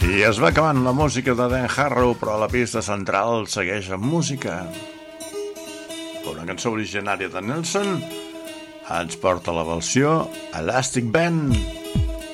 I es va acabant la música de Dan Harrow, però la pista central segueix amb música. Una cançó originària de Nelson ens porta la versió Elastic Band.